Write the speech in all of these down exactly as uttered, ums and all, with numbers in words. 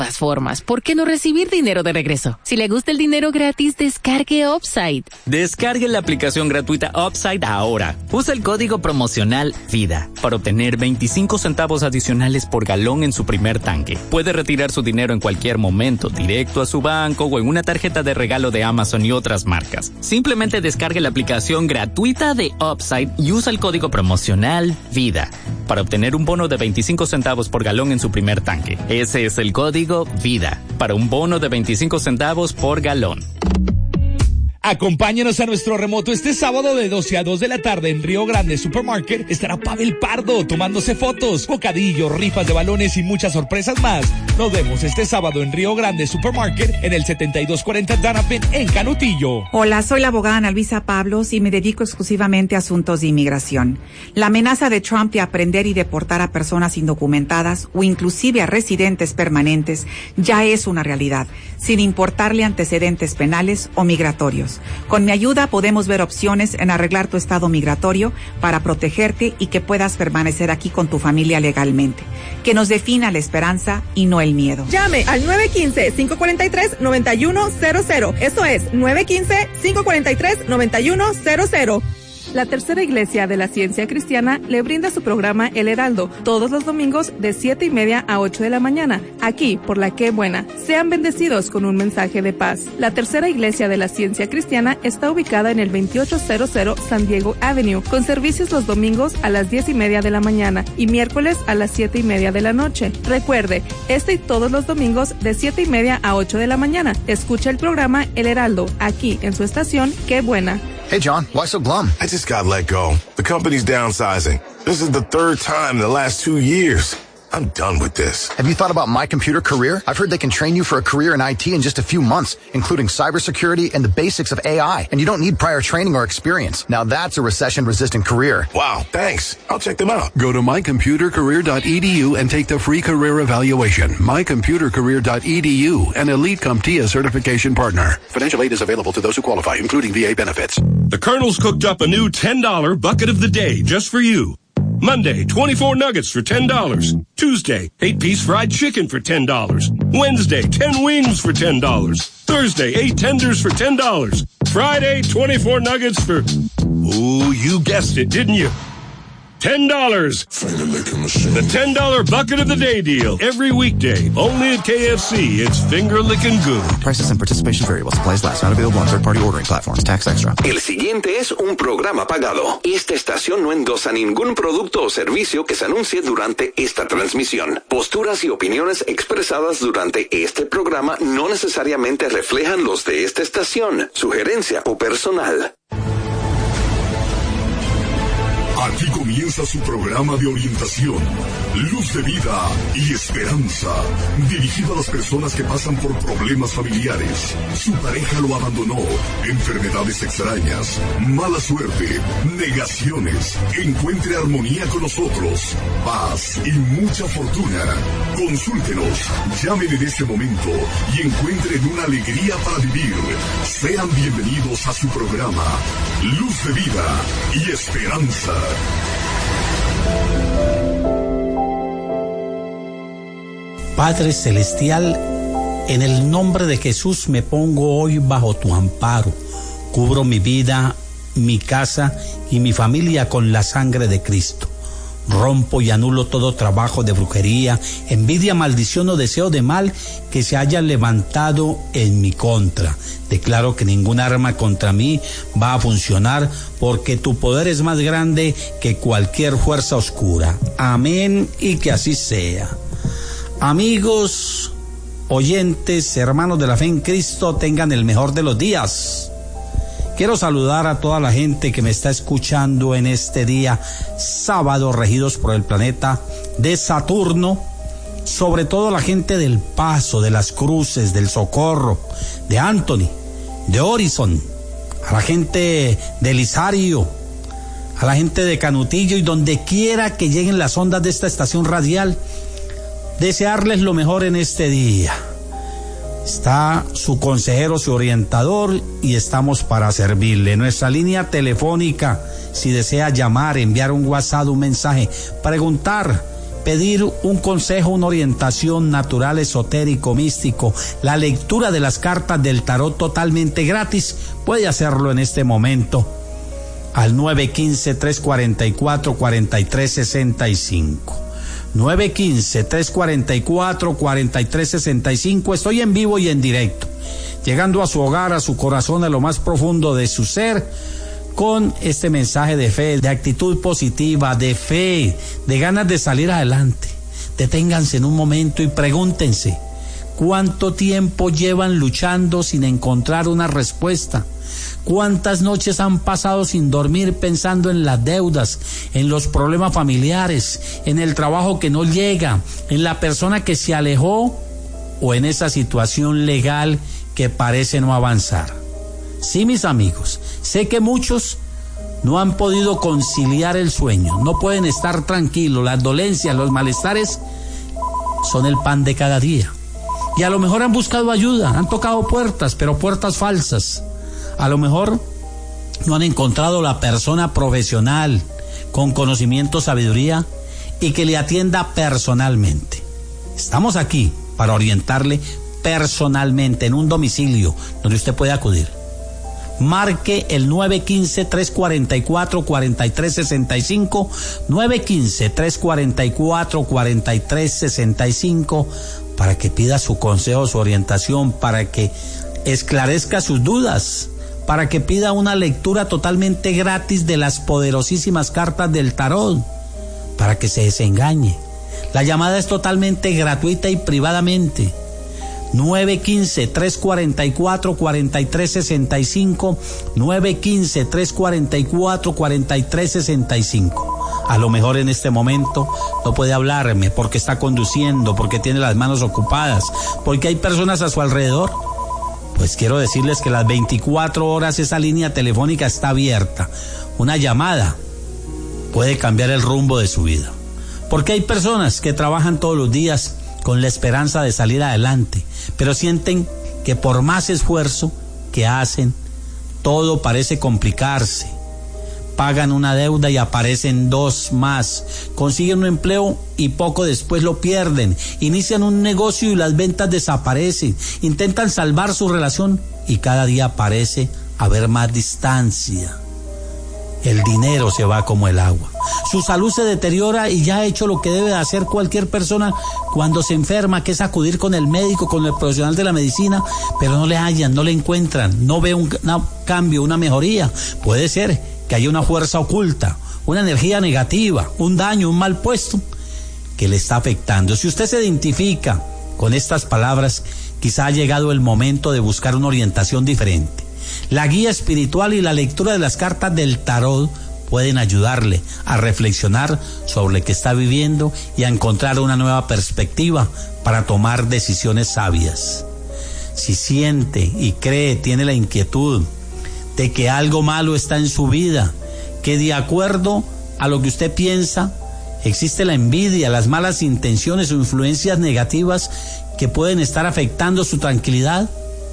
todas formas, ¿por qué no recibir dinero de regreso? Si le gusta el dinero gratis, descargue Upside. Descargue la aplicación gratuita Upside ahora. Usa el código promocional VIDA para obtener veinticinco centavos adicionales por galón en su primer tanque. Puede retirar su dinero en cualquier momento, directo a su banco o en una tarjeta de regalo de Amazon y otras marcas. Simplemente descargue la aplicación gratuita de Upside y usa el código promocional VIDA para obtener un bono de veinticinco centavos por galón en su primer tanque. Ese es el código VIDA para un bono de veinticinco centavos por galón. Acompáñanos a nuestro remoto este sábado de doce a dos de la tarde en Río Grande Supermarket. Estará Pavel Pardo tomándose fotos, bocadillos, rifas de balones y muchas sorpresas más. Nos vemos este sábado en Río Grande Supermarket en el setenta y dos cuarenta Danapen en Canutillo. Hola, soy la abogada Analvisa Pablos y me dedico exclusivamente a asuntos de inmigración. La amenaza de Trump de aprender y deportar a personas indocumentadas o inclusive a residentes permanentes ya es una realidad, sin importarle antecedentes penales o migratorios. Con mi ayuda podemos ver opciones en arreglar tu estado migratorio para protegerte y que puedas permanecer aquí con tu familia legalmente. Que nos defina la esperanza y no el miedo. Llame al nueve uno cinco, cinco cuatro tres, nueve uno cero cero. Eso es nueve uno cinco, cinco cuatro tres, nueve uno cero cero. La Tercera Iglesia de la Ciencia Cristiana le brinda su programa El Heraldo todos los domingos de siete y media a ocho de la mañana, aquí por La Qué Buena. Sean bendecidos con un mensaje de paz. La Tercera Iglesia de la Ciencia Cristiana está ubicada en el veintiocho cero cero San Diego Avenue, con servicios los domingos a las diez y media de la mañana y miércoles a las siete y media de la noche. Recuerde, este y todos los domingos de siete y media a ocho de la mañana. Escucha el programa El Heraldo, aquí en su estación Qué Buena. Hey, John, why so glum? I just got let go. The company's downsizing. This is the third time in the last two years. I'm done with this. Have you thought about My Computer Career? I've heard they can train you for a career in I T in just a few months, including cybersecurity and the basics of A I. And you don't need prior training or experience. Now that's a recession-resistant career. Wow, thanks. I'll check them out. Go to my computer career dot e d u and take the free career evaluation. my computer career dot e d u, an Elite CompTIA certification partner. Financial aid is available to those who qualify, including V A benefits. The Colonel's cooked up a new ten dollar bucket of the day just for you. Monday, twenty-four nuggets for ten dollars. Tuesday, eight-piece fried chicken for ten dollars. Wednesday, ten wings for ten dollars. Thursday, eight tenders for ten dollars. Friday, twenty-four nuggets for... Ooh, you guessed it, didn't you? ten dollars. The ten dollar bucket of the day deal. Every weekday. Only at K F C. It's finger licking good. Prices and participation vary while supplies last. Not available on third-party ordering platforms. Tax extra. El siguiente es un programa pagado. Esta estación no endosa ningún producto o servicio que se anuncie durante esta transmisión. Posturas y opiniones expresadas durante este programa no necesariamente reflejan los de esta estación, sugerencia o personal. Aquí comienza su programa de orientación, Luz de Vida y Esperanza, dirigido a las personas que pasan por problemas familiares, su pareja lo abandonó, enfermedades extrañas, mala suerte, negaciones. Encuentre armonía con nosotros, paz y mucha fortuna. Consúltenos, llamen en este momento y encuentren una alegría para vivir. Sean bienvenidos a su programa, Luz de Vida y Esperanza. Padre Celestial, en el nombre de Jesús me pongo hoy bajo tu amparo. Cubro mi vida, mi casa y mi familia con la sangre de Cristo. Rompo y anulo todo trabajo de brujería, envidia, maldición o deseo de mal que se haya levantado en mi contra. Declaro que ningún arma contra mí va a funcionar porque tu poder es más grande que cualquier fuerza oscura. Amén y que así sea. Amigos, oyentes, hermanos de la fe en Cristo, tengan el mejor de los días. Quiero saludar a toda la gente que me está escuchando en este día sábado, regidos por el planeta de Saturno, sobre todo la gente del Paso, de las Cruces, del Socorro, de Anthony, de Horizon, a la gente de Lisario, a la gente de Canutillo y donde quiera que lleguen las ondas de esta estación radial, desearles lo mejor en este día. Está su consejero, su orientador y estamos para servirle. Nuestra línea telefónica, si desea llamar, enviar un WhatsApp, un mensaje, preguntar pedir un consejo, una orientación natural, esotérico, místico, la lectura de las cartas del tarot totalmente gratis, puede hacerlo en este momento al nueve uno cinco, tres cuatro cuatro, cuatro tres seis cinco. nueve uno cinco, tres cuatro cuatro, cuatro tres seis cinco. Estoy en vivo y en directo, llegando a su hogar, a su corazón, a lo más profundo de su ser, con este mensaje de fe, de actitud positiva, de fe, de ganas de salir adelante. Deténganse en un momento y pregúntense, ¿cuánto tiempo llevan luchando sin encontrar una respuesta? ¿Cuántas noches han pasado sin dormir pensando en las deudas, en los problemas familiares, en el trabajo que no llega, en la persona que se alejó o en esa situación legal que parece no avanzar? Sí, mis amigos, sé que muchos no han podido conciliar el sueño, no pueden estar tranquilos, las dolencias, los malestares son el pan de cada día. Y a lo mejor han buscado ayuda, han tocado puertas, pero puertas falsas. A lo mejor no han encontrado la persona profesional, con conocimiento, sabiduría y que le atienda personalmente. Estamos aquí para orientarle personalmente en un domicilio donde usted puede acudir. Marque el nueve uno cinco, tres cuatro cuatro, cuatro tres seis cinco, nueve uno cinco, tres cuatro cuatro, cuatro tres seis cinco, para que pida su consejo, su orientación, para que esclarezca sus dudas, para que pida una lectura totalmente gratis de las poderosísimas cartas del tarot, para que se desengañe. La llamada es totalmente gratuita y privadamente. nueve uno cinco, tres cuatro cuatro, cuatro tres seis cinco, nueve uno cinco, tres cuatro cuatro, cuatro tres seis cinco. A lo mejor en este momento no puede hablarme porque está conduciendo, porque tiene las manos ocupadas, porque hay personas a su alrededor. Pues quiero decirles que las veinticuatro horas esa línea telefónica está abierta. Una llamada puede cambiar el rumbo de su vida. Porque hay personas que trabajan todos los días con la esperanza de salir adelante, pero sienten que por más esfuerzo que hacen, todo parece complicarse. Pagan una deuda y aparecen dos más. Consiguen un empleo y poco después lo pierden. Inician un negocio y las ventas desaparecen. Intentan salvar su relación y cada día parece haber más distancia. El dinero se va como el agua. Su salud se deteriora y ya ha hecho lo que debe hacer cualquier persona cuando se enferma, que es acudir con el médico, con el profesional de la medicina, pero no le hallan, no le encuentran, no ve un, un cambio, una mejoría. Puede ser que haya una fuerza oculta, una energía negativa, un daño, un mal puesto que le está afectando. Si usted se identifica con estas palabras, quizá ha llegado el momento de buscar una orientación diferente. La guía espiritual y la lectura de las cartas del tarot pueden ayudarle a reflexionar sobre lo que está viviendo y a encontrar una nueva perspectiva para tomar decisiones sabias. Si siente y cree, tiene la inquietud de que algo malo está en su vida, que de acuerdo a lo que usted piensa, existe la envidia, las malas intenciones o influencias negativas que pueden estar afectando su tranquilidad,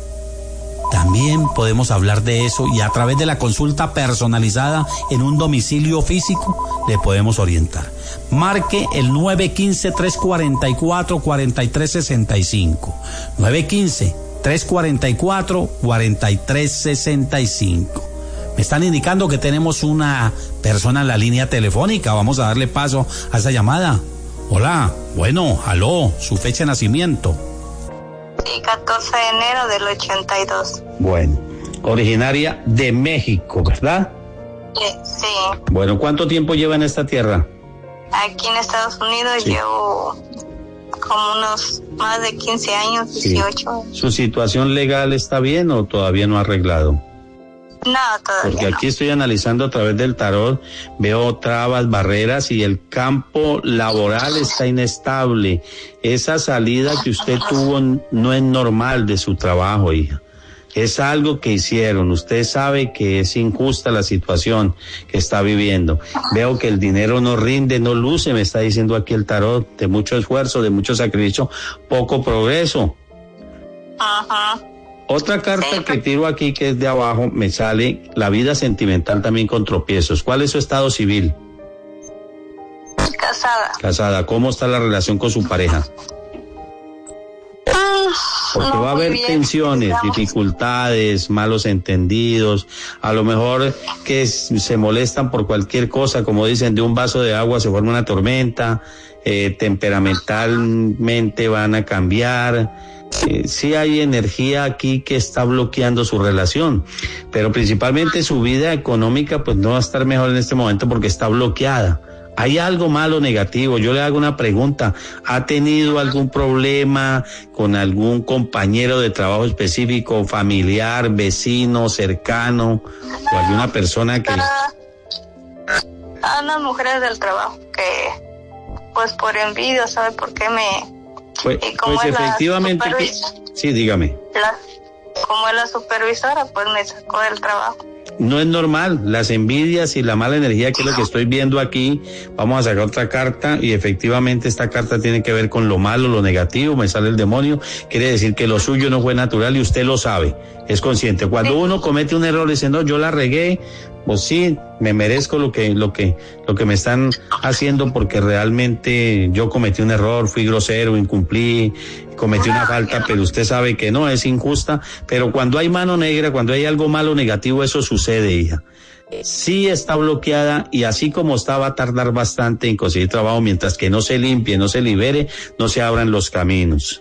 también podemos hablar de eso y a través de la consulta personalizada en un domicilio físico le podemos orientar. Marque el nueve uno cinco, tres cuatro cuatro, cuatro tres seis cinco. nueve uno cinco, tres cuatro cuatro, cuatro tres seis cinco. Me están indicando que tenemos una persona en la línea telefónica. Vamos a darle paso a esa llamada. Hola, bueno, aló, su fecha de nacimiento. Sí, catorce de enero del ochenta y dos. Bueno, originaria de México, ¿verdad? Sí, sí. Bueno, ¿cuánto tiempo lleva en esta tierra? Aquí en Estados Unidos sí. Llevo como unos más de quince años, dieciocho. Sí. ¿Su situación legal está bien o todavía no ha arreglado? No, todavía Porque aquí no. estoy analizando a través del tarot, veo trabas, barreras y el campo laboral está inestable. Esa salida que usted tuvo no es normal de su trabajo, hija. Es algo que hicieron. Usted sabe que es injusta la situación que está viviendo. Veo que el dinero no rinde, no luce, me está diciendo aquí el tarot, de mucho esfuerzo, de mucho sacrificio, poco progreso. Ajá. Otra carta que tiro aquí, que es de abajo, me sale la vida sentimental también con tropiezos. ¿Cuál es su estado civil? Casada. Casada. ¿Cómo está la relación con su pareja? Porque no, va a haber bien, tensiones, digamos. dificultades, malos entendidos, a lo mejor que se molestan por cualquier cosa, como dicen, de un vaso de agua se forma una tormenta, eh, temperamentalmente van a cambiar. Eh, sí hay energía aquí que está bloqueando su relación, pero principalmente su vida económica pues no va a estar mejor en este momento porque está bloqueada. ¿Hay algo malo, negativo? Yo le hago una pregunta. ¿Ha tenido algún problema con algún compañero de trabajo específico, familiar, vecino, cercano, o alguna persona que... A unas mujeres del trabajo que, pues por envidia, ¿sabe por qué me...? Pues, y como pues es efectivamente... la Que... Sí, dígame. La, como es la supervisora, pues me sacó del trabajo. No es normal, las envidias y la mala energía, que es lo que estoy viendo aquí. Vamos a sacar otra carta y efectivamente esta carta tiene que ver con lo malo, lo negativo, me sale el demonio, quiere decir que lo suyo no fue natural y usted lo sabe, es consciente. Cuando sí. uno comete un error diciendo yo la regué, pues sí, me merezco lo que, lo que, lo que me están haciendo porque realmente yo cometí un error, fui grosero, incumplí, cometí una falta, pero usted sabe que no, es injusta, pero cuando hay mano negra, cuando hay algo malo, negativo, eso sucede, hija. Sí está bloqueada y así como está va a tardar bastante en conseguir trabajo, mientras que no se limpie, no se libere, no se abran los caminos.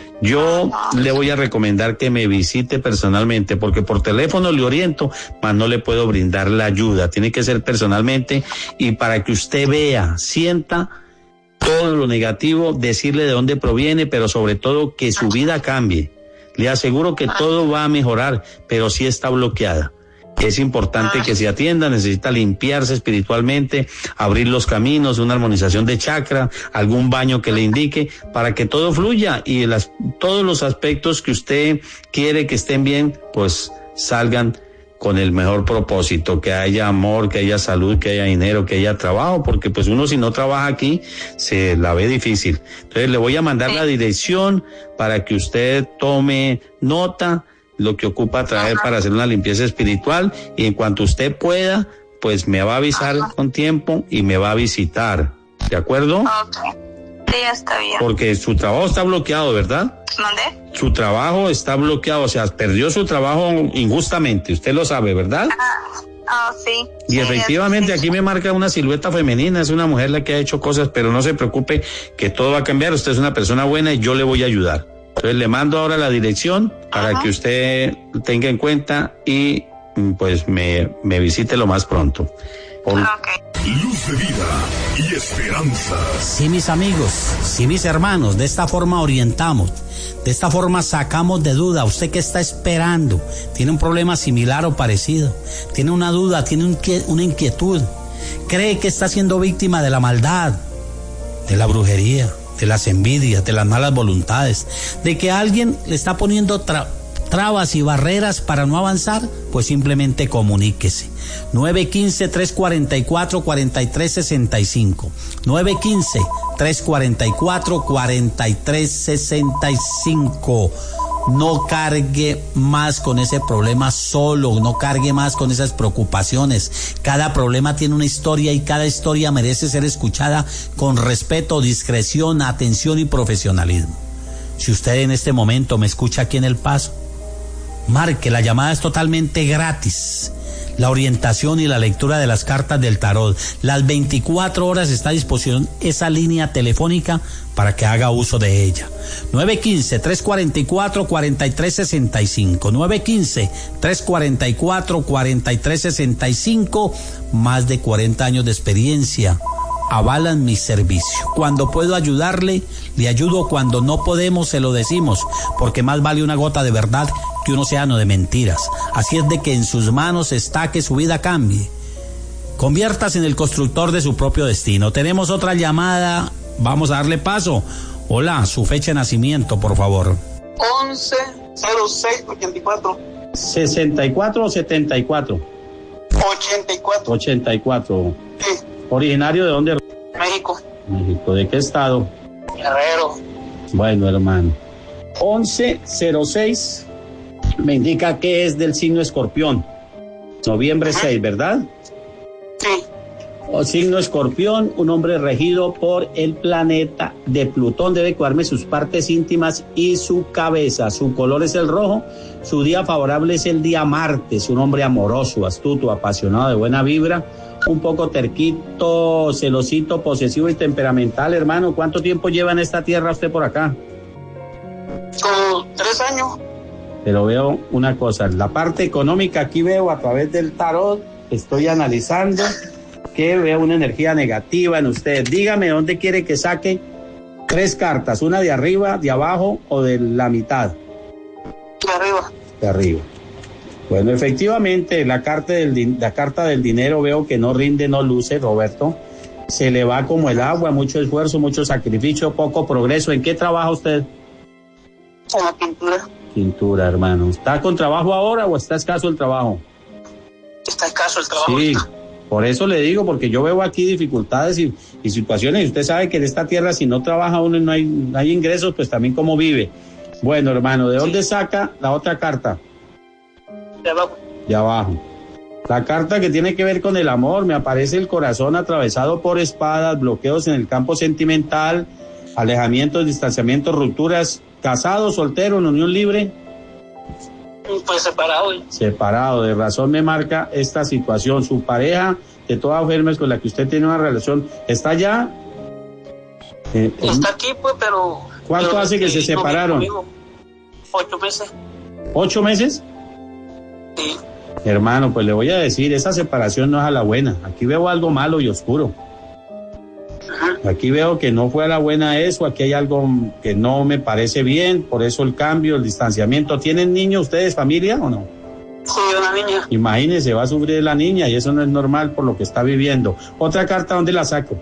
Yo le voy a recomendar que me visite personalmente, porque por teléfono le oriento, mas no le puedo brindar la ayuda. Tiene que ser personalmente y para que usted vea, sienta todo lo negativo, decirle de dónde proviene, pero sobre todo que su vida cambie. Le aseguro que todo va a mejorar, pero sí está bloqueada. Es importante que se atienda, necesita limpiarse espiritualmente, abrir los caminos, una armonización de chakra, algún baño que le indique para que todo fluya y las, todos los aspectos que usted quiere que estén bien, pues salgan con el mejor propósito, que haya amor, que haya salud, que haya dinero, que haya trabajo, porque pues uno si no trabaja aquí se la ve difícil. Entonces le voy a mandar la dirección para que usted tome nota lo que ocupa traer para hacer una limpieza espiritual y en cuanto usted pueda, pues me va a avisar con tiempo y me va a visitar, ¿de acuerdo? Okay. Sí, está bien. Porque su trabajo está bloqueado, ¿verdad? ¿Mandé? Su trabajo está bloqueado, o sea, perdió su trabajo injustamente, usted lo sabe, ¿verdad? Ah, oh, sí. Y sí, efectivamente sí. Aquí me marca una silueta femenina, es una mujer la que ha hecho cosas, pero no se preocupe que todo va a cambiar, usted es una persona buena y yo le voy a ayudar. Entonces le mando ahora la dirección para Ajá. que usted tenga en cuenta y pues me, me visite lo más pronto. Por... Okay. Luz de vida y esperanza. Sí, mis amigos, sí, mis hermanos, de esta forma orientamos, de esta forma sacamos de duda. Usted que está esperando, tiene un problema similar o parecido, tiene una duda, tiene un, una inquietud, cree que está siendo víctima de la maldad, de la brujería, de las envidias, de las malas voluntades, de que alguien le está poniendo tra- trabas y barreras para no avanzar, pues simplemente comuníquese. nueve uno cinco, tres cuatro cuatro, cuatro tres seis cinco. nueve uno cinco, tres cuatro cuatro, cuatro tres seis cinco. No cargue más con ese problema solo, no cargue más con esas preocupaciones. Cada problema tiene una historia y cada historia merece ser escuchada con respeto, discreción, atención y profesionalismo. Si usted en este momento me escucha aquí en El Paso, marque, la llamada es totalmente gratis. La orientación y la lectura de las cartas del tarot. Las veinticuatro horas está a disposición esa línea telefónica para que haga uso de ella. nueve uno cinco, tres cuatro cuatro, cuatro tres seis cinco. nueve uno cinco, tres cuatro cuatro, cuatro tres seis cinco. Más de cuarenta años de experiencia avalan mi servicio. Cuando puedo ayudarle, le ayudo. Cuando no podemos, se lo decimos, porque más vale una gota de verdad que un océano de mentiras. Así es de que en sus manos está que su vida cambie. Conviértase en el constructor de su propio destino. Tenemos otra llamada, vamos a darle paso. Hola, su fecha de nacimiento, por favor. once cero seis ochenta y cuatro. ¿sesenta y cuatro o setenta y cuatro? ochenta y cuatro. ochenta y cuatro. Sí. ¿Originario de dónde? México. México, ¿de qué estado? Guerrero. Bueno, hermano. once cero seis me indica que es del signo Escorpión. Noviembre seis, ¿verdad? Sí. O signo escorpión, un hombre regido por el planeta de Plutón. Debe cuidarme sus partes íntimas y su cabeza. Su color es el rojo. Su día favorable es el día martes. Un hombre amoroso, astuto, apasionado, de buena vibra. Un poco terquito, celosito, posesivo y temperamental. Hermano, ¿cuánto tiempo lleva en esta tierra usted por acá? Como tres años. Pero veo una cosa. La parte económica aquí veo a través del tarot. Estoy analizando que veo una energía negativa en usted. Dígame dónde quiere que saque tres cartas, una de arriba, de abajo o de la mitad. De arriba. De arriba. Bueno, efectivamente, la carta del, la carta del dinero veo que no rinde, no luce, Roberto. Se le va como el agua, mucho esfuerzo, mucho sacrificio, poco progreso. ¿En qué trabaja usted? En la pintura. Pintura, hermano. ¿Está con trabajo ahora o está escaso el trabajo? Está escaso el trabajo. Sí. Por eso le digo, porque yo veo aquí dificultades y, y situaciones, y usted sabe que en esta tierra si no trabaja uno y no hay, no hay ingresos, pues también cómo vive. Bueno, hermano, ¿de dónde saca la otra carta? De abajo. De abajo. La carta que tiene que ver con el amor, me aparece el corazón atravesado por espadas, bloqueos en el campo sentimental, alejamientos, distanciamientos, rupturas, casado, soltero, en unión libre. Pues separado. ¿eh? Separado, de razón me marca esta situación. Su pareja, de todas formas con la que usted tiene una relación, ¿está allá? Eh, Está aquí, pues, pero... ¿Cuánto pero hace que se separaron? Conmigo, ocho meses. ¿Ocho meses? Sí. Hermano, pues le voy a decir, esa separación no es a la buena. Aquí veo algo malo y oscuro. Aquí veo que no fue a la buena eso, aquí hay algo que no me parece bien, por eso el cambio, el distanciamiento. ¿Tienen niños ustedes, familia o no? Sí, una niña. Imagínense, va a sufrir la niña y eso no es normal por lo que está viviendo. Otra carta, ¿dónde la saco?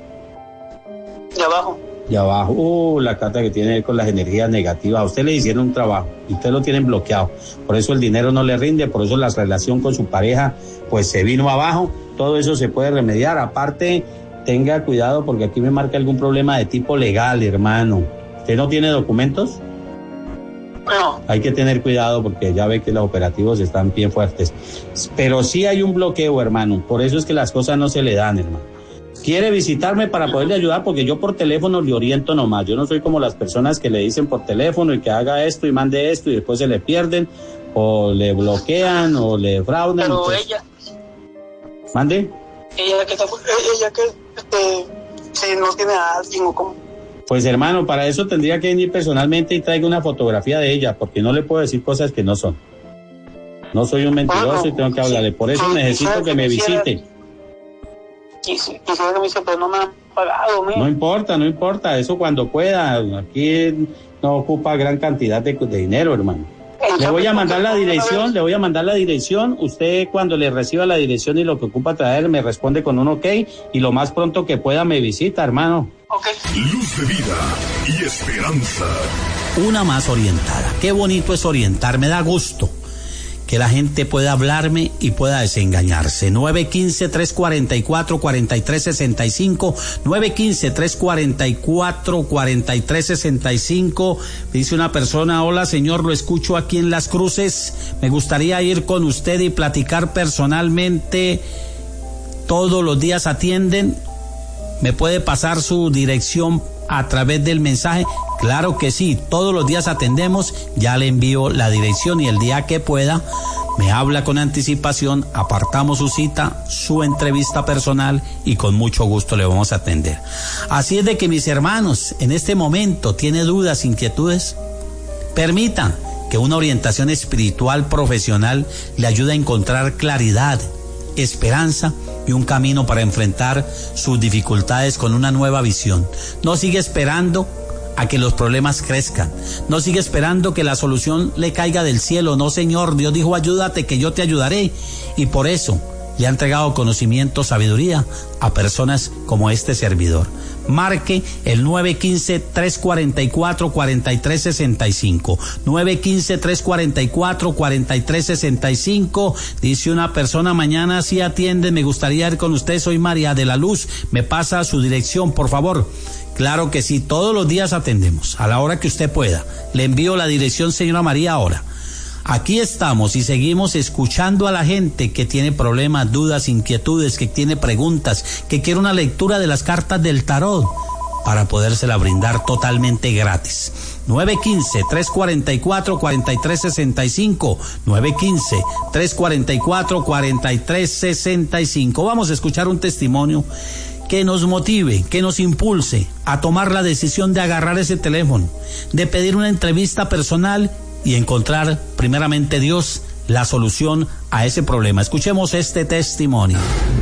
De abajo. De abajo, uh, la carta que tiene que ver con las energías negativas. A usted le hicieron un trabajo y usted lo tienen bloqueado. Por eso el dinero no le rinde, por eso la relación con su pareja pues se vino abajo. Todo eso se puede remediar. Aparte, tenga cuidado porque aquí me marca algún problema de tipo legal, hermano. ¿Usted no tiene documentos? No. Hay que tener cuidado porque ya ve que los operativos están bien fuertes. Pero sí hay un bloqueo, hermano. Por eso es que las cosas no se le dan, hermano. Quiere visitarme para poderle ayudar porque yo por teléfono le oriento nomás. Yo no soy como las personas que le dicen por teléfono y que haga esto y mande esto y después se le pierden o le bloquean o le fraudan. Pero entonces... ella... ¿Mande? Ella que está... Ella que... Este, si no tiene a alguien o cómo. Pues hermano, para eso tendría que venir personalmente y traiga una fotografía de ella, porque no le puedo decir cosas que no son. No soy un mentiroso bueno, y tengo que hablarle. Por eso sí, necesito que, que me quisiera, visite. Quisiera que me visite, pero no me han pagado. ¿me? No importa, no importa. Eso cuando pueda. Aquí no ocupa gran cantidad de, de dinero, hermano. Le voy a mandar la dirección, le voy a mandar la dirección. Usted cuando le reciba la dirección y lo que ocupa traer me responde con un ok y lo más pronto que pueda me visita, hermano. Okay. Luz de vida y esperanza. Una más orientada. Qué bonito es orientar, me da gusto que la gente pueda hablarme y pueda desengañarse. nueve uno cinco, tres cuatro cuatro, cuatro tres seis cinco, nueve uno cinco, tres cuatro cuatro, cuatro tres seis cinco. Dice una persona, hola señor, lo escucho aquí en Las Cruces, me gustaría ir con usted y platicar personalmente. Todos los días atienden. ¿Me puede pasar su dirección a través del mensaje? Claro que sí, todos los días atendemos, ya le envío la dirección y el día que pueda me habla con anticipación, apartamos su cita, su entrevista personal y con mucho gusto le vamos a atender. Así es de que mis hermanos, en este momento tiene dudas, inquietudes, permita que una orientación espiritual profesional le ayude a encontrar claridad, esperanza y un camino para enfrentar sus dificultades con una nueva visión. No sigue esperando a que los problemas crezcan. No sigue esperando que la solución le caiga del cielo. No, señor, Dios dijo, ayúdate que yo te ayudaré. Y por eso le ha entregado conocimiento, sabiduría a personas como este servidor. Marque el nueve uno cinco, tres cuatro cuatro, cuatro tres seis cinco. nueve uno cinco, tres cuatro cuatro, cuatro tres seis cinco. Dice una persona, mañana sí atiende, me gustaría ir con usted, soy María de la Luz. Me pasa su dirección, por favor. Claro que sí, todos los días atendemos, a la hora que usted pueda. Le envío la dirección, señora María, ahora. Aquí estamos y seguimos escuchando a la gente que tiene problemas, dudas, inquietudes, que tiene preguntas, que quiere una lectura de las cartas del tarot para podérsela brindar totalmente gratis. nueve uno cinco, tres cuatro cuatro, cuatro tres seis cinco, nueve uno cinco, tres cuatro cuatro, cuatro tres seis cinco. Vamos a escuchar un testimonio que nos motive, que nos impulse a tomar la decisión de agarrar ese teléfono, de pedir una entrevista personal y encontrar primeramente Dios la solución a ese problema. Escuchemos este testimonio.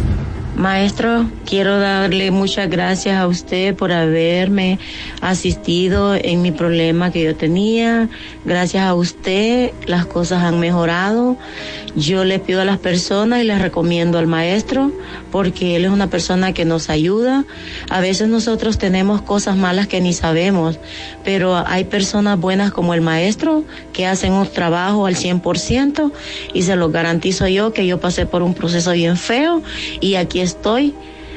Maestro, quiero darle muchas gracias a usted por haberme asistido en mi problema que yo tenía. Gracias a usted las cosas han mejorado. Yo le pido a las personas y les recomiendo al maestro porque él es una persona que nos ayuda. A veces nosotros tenemos cosas malas que ni sabemos, pero hay personas buenas como el maestro que hacen un trabajo al cien por ciento y se lo garantizo yo que yo pasé por un proceso bien feo y aquí estoy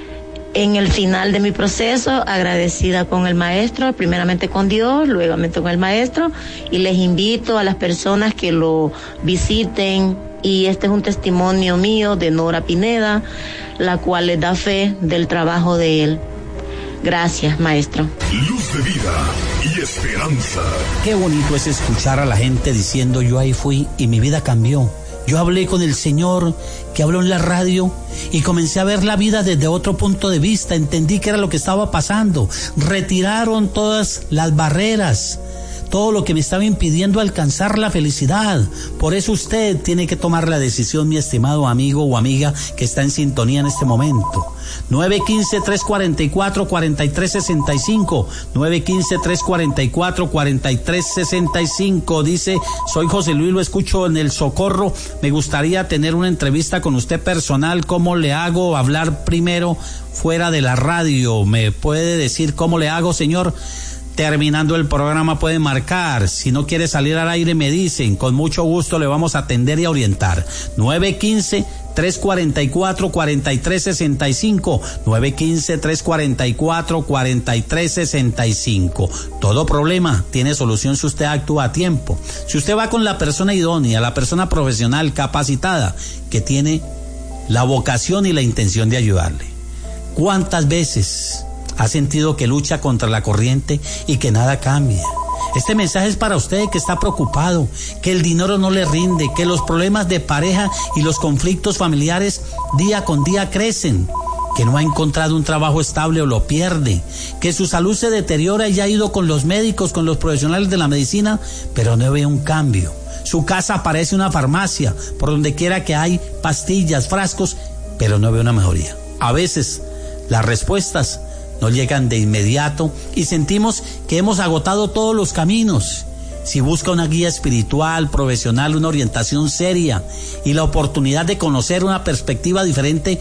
en el final de mi proceso, agradecida con el maestro, primeramente con Dios, luego con el maestro, y les invito a las personas que lo visiten, y este es un testimonio mío de Nora Pineda, la cual les da fe del trabajo de él. Gracias, maestro. Luz de vida y esperanza. Qué bonito es escuchar a la gente diciendo, yo ahí fui y mi vida cambió. Yo hablé con el Señor que habló en la radio y comencé a ver la vida desde otro punto de vista. Entendí qué era lo que estaba pasando. Retiraron todas las barreras, todo lo que me estaba impidiendo alcanzar la felicidad. Por eso usted tiene que tomar la decisión, mi estimado amigo o amiga que está en sintonía en este momento. nueve uno cinco, tres cuatro cuatro, cuatro tres seis cinco, nueve uno cinco, tres cuatro cuatro, cuatro tres seis cinco. Dice, soy José Luis, lo escucho en el Socorro, me gustaría tener una entrevista con usted personal. ¿Cómo le hago? Hablar primero fuera de la radio. ¿Me puede decir cómo le hago, señor? Terminando el programa puede marcar. Si no quiere salir al aire me dicen, con mucho gusto le vamos a atender y a orientar. nueve uno cinco, tres cuatro cuatro, cuatro tres seis cinco, nueve uno cinco, tres cuatro cuatro, cuatro tres seis cinco. Todo problema tiene solución si usted actúa a tiempo. Si usted va con la persona idónea, la persona profesional capacitada que tiene la vocación y la intención de ayudarle. ¿Cuántas veces ha sentido que lucha contra la corriente y que nada cambia? Este mensaje es para usted que está preocupado, que el dinero no le rinde, que los problemas de pareja y los conflictos familiares día con día crecen, que no ha encontrado un trabajo estable o lo pierde, que su salud se deteriora y ya ha ido con los médicos, con los profesionales de la medicina, pero no ve un cambio. Su casa parece una farmacia, por donde quiera que hay pastillas, frascos, pero no ve una mejoría. A veces las respuestas no llegan de inmediato y sentimos que hemos agotado todos los caminos. Si busca una guía espiritual, profesional, una orientación seria y la oportunidad de conocer una perspectiva diferente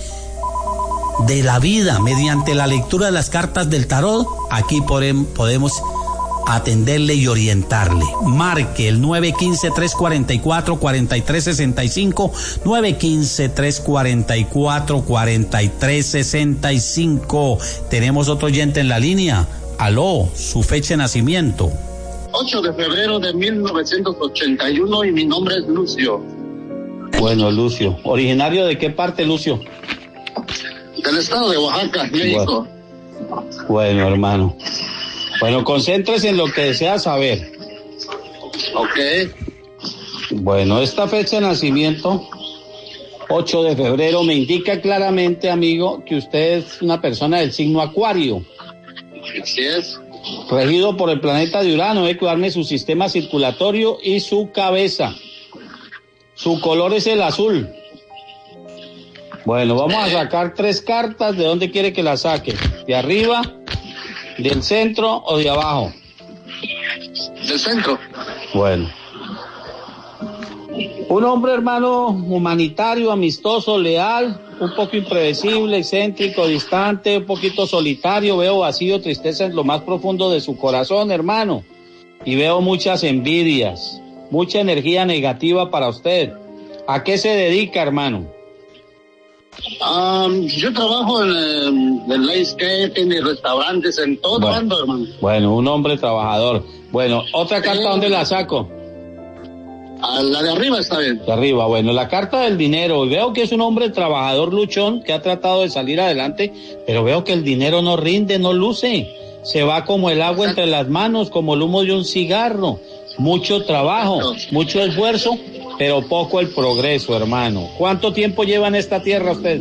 de la vida mediante la lectura de las cartas del tarot, aquí podemos atenderle y orientarle. Marque el nueve uno cinco, tres cuatro cuatro, cuatro tres seis cinco, nueve uno cinco, tres cuatro cuatro, cuatro tres seis cinco. Tenemos otro oyente en la línea. Aló, su fecha de nacimiento. ocho de febrero de mil novecientos ochenta y uno y mi nombre es Lucio. Bueno, Lucio. ¿Originario de qué parte, Lucio? Del estado de Oaxaca, México. Bueno, bueno, hermano. Bueno, concéntrese en lo que desea saber. Ok. Bueno, esta fecha de nacimiento, ocho de febrero, me indica claramente, amigo, que usted es una persona del signo Acuario. Así es. Regido por el planeta de Urano, debe cuidarme su sistema circulatorio y su cabeza. Su color es el azul. Bueno, vamos a sacar tres cartas. ¿De dónde quiere que las saque? ¿De arriba, del centro o de abajo? Del centro. Bueno. Un hombre, hermano, humanitario, amistoso, leal, un poco impredecible, excéntrico, distante, un poquito solitario. Veo vacío, tristeza en lo más profundo de su corazón, hermano. Y veo muchas envidias, mucha energía negativa para usted. ¿A qué se dedica, hermano? Um, yo trabajo en el landscaping y restaurantes, en todo bueno, ando, hermano. Bueno, un hombre trabajador. Bueno, otra carta, ¿dónde la saco? A la de arriba está bien. De arriba, bueno, la carta del dinero. Veo que es un hombre trabajador luchón que ha tratado de salir adelante, pero veo que el dinero no rinde, no luce. Se va como el agua entre las manos, como el humo de un cigarro. Mucho trabajo, mucho esfuerzo, pero poco el progreso, hermano. ¿Cuánto tiempo lleva en esta tierra usted?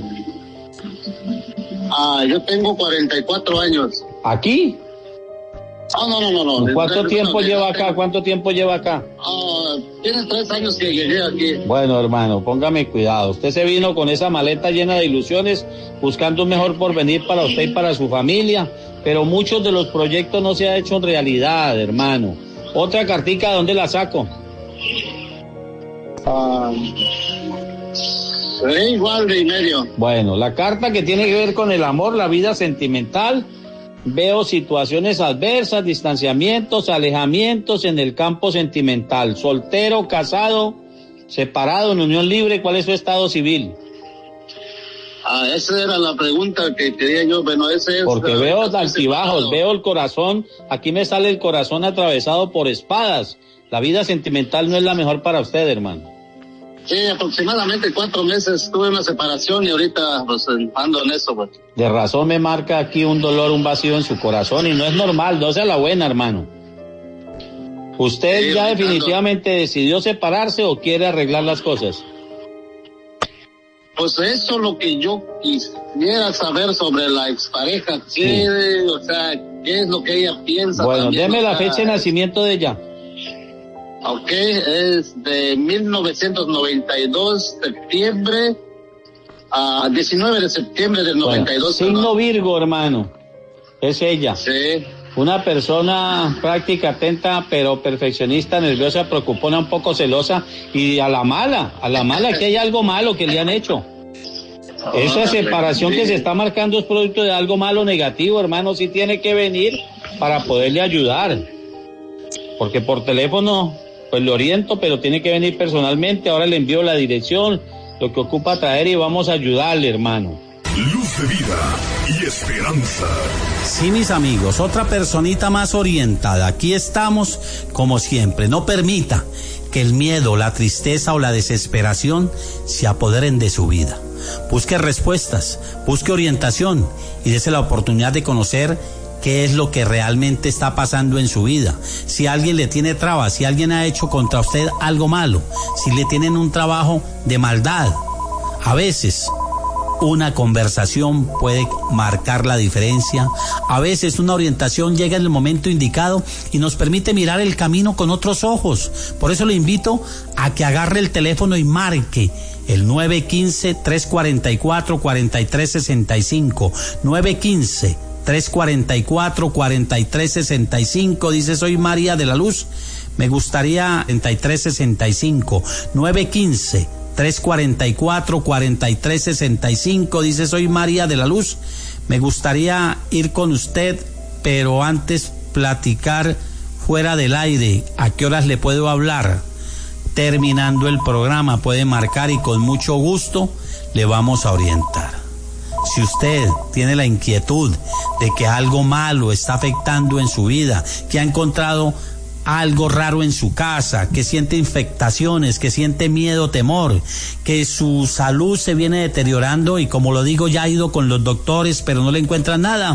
Ah, yo tengo cuarenta y cuatro años. ¿Aquí? No, no, no, no. no. ¿Cuánto tiempo lleva acá? ¿Cuánto tiempo lleva acá? Ah, tiene tres años que llegué aquí. Bueno, hermano, póngame cuidado. Usted se vino con esa maleta llena de ilusiones, buscando un mejor porvenir para usted y para su familia, pero muchos de los proyectos no se han hecho en realidad, hermano. Otra cartica, ¿dónde la saco? Ah, eh, igual de y medio. Bueno, la carta que tiene que ver con el amor, la vida sentimental. Veo situaciones adversas, distanciamientos, alejamientos en el campo sentimental. Soltero, casado, separado, en unión libre, ¿cuál es su estado civil? Ah, esa era la pregunta que quería yo, bueno, ese es... Porque veo altibajos, veo el corazón, aquí me sale el corazón atravesado por espadas. La vida sentimental no es la mejor para usted, hermano. Sí, aproximadamente cuatro meses tuve una separación y ahorita pues ando en eso, pues. De razón me marca aquí un dolor, un vacío en su corazón y no es normal, no sea la buena, hermano. ¿Usted sí, ya Ricardo, definitivamente decidió separarse o quiere arreglar las cosas? Pues eso es lo que yo quisiera saber sobre la expareja. Sí. ¿Qué, o sea, qué es lo que ella piensa? Bueno, también, deme o la sea, fecha de nacimiento de ella. Ok, es de mil novecientos noventa y dos, septiembre, a diecinueve de septiembre del noventa y dos. Bueno, signo Virgo, hermano. Es ella. Sí. Una persona práctica, atenta, pero perfeccionista, nerviosa, preocupona, un poco celosa y a la mala, a la mala que hay algo malo que le han hecho. Esa separación que se está marcando es producto de algo malo, negativo, hermano, sí tiene que venir para poderle ayudar. Porque por teléfono, pues le oriento, pero tiene que venir personalmente. Ahora le envío la dirección, lo que ocupa traer y vamos a ayudarle, hermano. Luz de vida y esperanza. Sí, mis amigos, otra personita más orientada. Aquí estamos, como siempre. No permita que el miedo, la tristeza o la desesperación se apoderen de su vida. Busque respuestas, busque orientación y dése la oportunidad de conocer qué es lo que realmente está pasando en su vida. Si alguien le tiene trabas, si alguien ha hecho contra usted algo malo, si le tienen un trabajo de maldad, a veces una conversación puede marcar la diferencia. A veces una orientación llega en el momento indicado y nos permite mirar el camino con otros ojos. Por eso le invito a que agarre el teléfono y marque el nueve uno cinco, tres cuatro cuatro, cuatro tres seis cinco. nueve uno cinco, tres cuatro cuatro, cuatro tres seis cinco. Dice: soy María de la Luz, me gustaría treinta y tres sesenta y cinco. nueve uno cinco, tres cuatro cuatro, cuatro tres seis cinco. Dice: soy María de la Luz, me gustaría ir con usted, pero antes platicar fuera del aire. ¿A qué horas le puedo hablar? Terminando el programa puede marcar y con mucho gusto le vamos a orientar. Si usted tiene la inquietud de que algo malo está afectando en su vida, que ha encontrado algo raro en su casa, que siente infectaciones, que siente miedo, temor, que su salud se viene deteriorando y, como lo digo, ya ha ido con los doctores pero no le encuentran nada,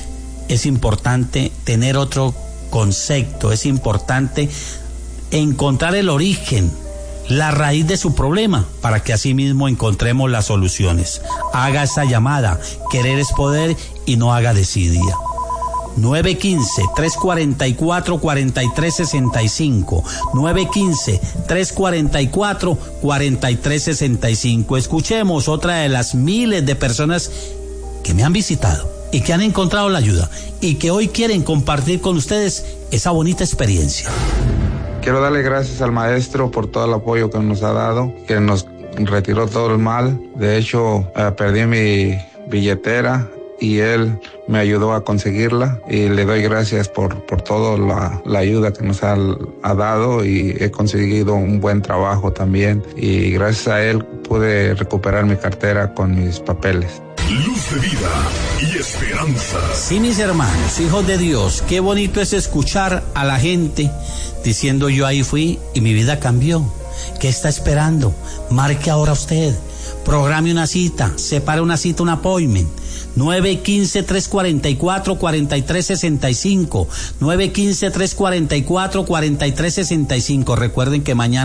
es importante tener otro concepto, es importante encontrar el origen, la raíz de su problema, para que así mismo encontremos las soluciones. Haga esa llamada. Querer es poder y no haga desidia. nueve uno cinco, tres cuatro cuatro, cuatro tres seis cinco. nueve uno cinco, tres cuatro cuatro, cuatro tres seis cinco. Escuchemos otra de las miles de personas que me han visitado y que han encontrado la ayuda y que hoy quieren compartir con ustedes esa bonita experiencia. Quiero darle gracias al maestro por todo el apoyo que nos ha dado, que nos retiró todo el mal. De hecho, eh, perdí mi billetera y él me ayudó a conseguirla, y le doy gracias por, por toda la, la ayuda que nos ha, ha dado, y he conseguido un buen trabajo también, y gracias a él pude recuperar mi cartera con mis papeles. Luz de vida y esperanza. Sí, mis hermanos, hijos de Dios, qué bonito es escuchar a la gente diciendo: yo ahí fui y mi vida cambió. ¿Qué está esperando? Marque ahora usted. Programe una cita, separe una cita, un appointment. nueve uno cinco, tres cuatro cuatro, cuatro tres seis cinco. nueve uno cinco, tres cuatro cuatro, cuatro tres seis cinco. Recuerden que mañana